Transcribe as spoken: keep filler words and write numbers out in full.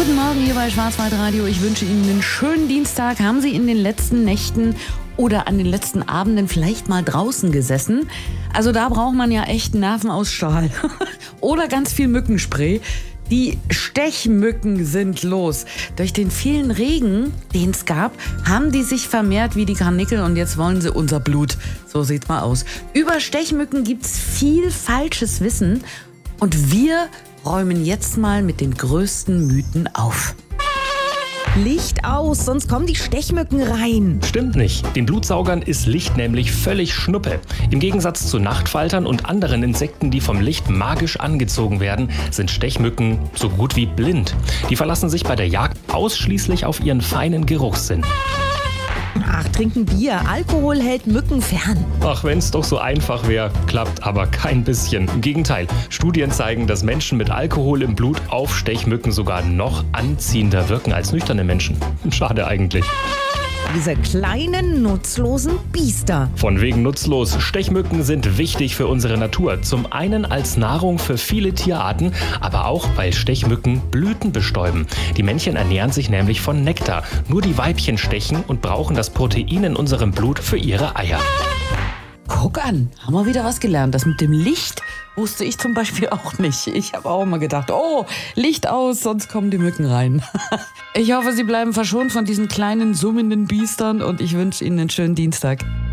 Guten Morgen hier bei Schwarzwaldradio. Ich wünsche Ihnen einen schönen Dienstag. Haben Sie in den letzten Nächten oder an den letzten Abenden vielleicht mal draußen gesessen? Also da braucht man ja echt Nerven aus Stahl. Oder ganz viel Mückenspray. Die Stechmücken sind los. Durch den vielen Regen, den es gab, haben die sich vermehrt wie die Karnickel und jetzt wollen sie unser Blut. So sieht's mal aus. Über Stechmücken gibt's viel falsches Wissen und wir räumen jetzt mal mit den größten Mythen auf. Licht aus, sonst kommen die Stechmücken rein. Stimmt nicht. Den Blutsaugern ist Licht nämlich völlig Schnuppe. Im Gegensatz zu Nachtfaltern und anderen Insekten, die vom Licht magisch angezogen werden, sind Stechmücken so gut wie blind. Die verlassen sich bei der Jagd ausschließlich auf ihren feinen Geruchssinn. Ach, trinken Bier. Alkohol hält Mücken fern. Ach, wenn's doch so einfach wäre, klappt aber kein bisschen. Im Gegenteil, Studien zeigen, dass Menschen mit Alkohol im Blut auf Stechmücken sogar noch anziehender wirken als nüchterne Menschen. Schade eigentlich. Diese kleinen, nutzlosen Biester. Von wegen nutzlos. Stechmücken sind wichtig für unsere Natur. Zum einen als Nahrung für viele Tierarten, aber auch, weil Stechmücken Blüten bestäuben. Die Männchen ernähren sich nämlich von Nektar. Nur die Weibchen stechen und brauchen das Protein in unserem Blut für ihre Eier. Guck an, haben wir wieder was gelernt. Das mit dem Licht wusste ich zum Beispiel auch nicht. Ich habe auch immer gedacht, oh, Licht aus, sonst kommen die Mücken rein. Ich hoffe, Sie bleiben verschont von diesen kleinen, summenden Biestern und ich wünsche Ihnen einen schönen Dienstag.